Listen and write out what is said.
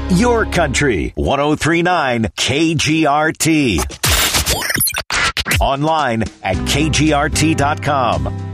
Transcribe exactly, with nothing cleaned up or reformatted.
Your country. one oh three point nine K G R T. Online at K G R T dot com.